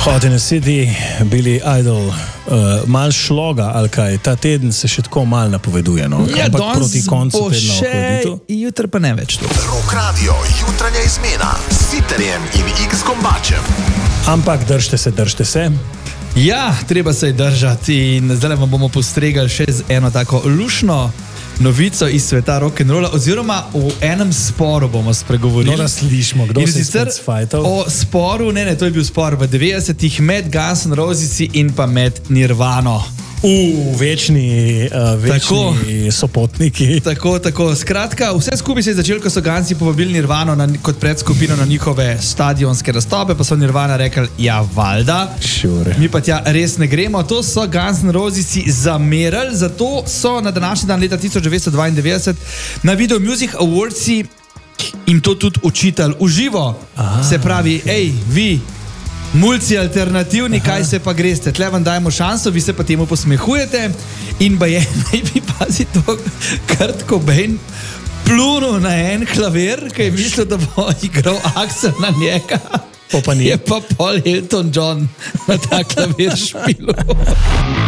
Hot in the City, Billy Idol, mal šloga ali kaj, ta teden se še tako mal napoveduje, no? Ja, Ampak proti koncu tedna ohladitev. Jutri pa ne več to. Rock Radio, jutranja izmena s Siterjem in X Kombačem. Ampak držite se. Ja, treba se je držati in zdaj vam bomo postregali še z eno tako lušno novico iz sveta rock'n'rolla, oziroma o enem sporu bomo spregovorili. No, da slišimo, kdo se je spet fajtal. O sporu, to je bil spor v 90-ih med Guns N' Roses in pa med Nirvano. Večni sopotniki. Tako. Skratka, vse skupaj se je začelo, ko so Gunsi povabili Nirvano kot predskupino na njihove stadionske nastope, pa so Nirvana rekli, ja, valjda, sure. Mi pa tja res ne gremo. To so Guns N' Roses zamerali, zato so na današnji dan leta 1992 na Video Music Awardsi jim to tudi učitali v živo. Se pravi, vi mulci alternativni, kaj se pa greste, tle vam dajemo šanso, vi se pa temu posmehujete in naj bi pazi to Kurt Cobain plunil na en klavir, ki je mislil, da bo igral Axel na njega. Pa ni. Je pa Paul Elton John na ta klavir špilil.